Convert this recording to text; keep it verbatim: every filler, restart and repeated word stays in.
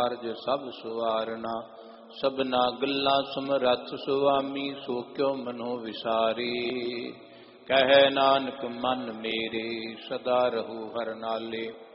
ਕਾਰਜ ਸਭ ਸੁਵਾਰਨਾ। ਸਭਨਾ ਗੱਲਾਂ ਸਮਰੱਥ ਸੁਆਮੀ, ਸੋ ਕਿਉ ਮਨੋ ਵਿਸਾਰੀ। ਕਹੈ ਨਾਨਕ ਮਨ ਮੇਰੇ, ਸਦਾ ਰਹੂ ਹਰਿ ਨਾਲੇ।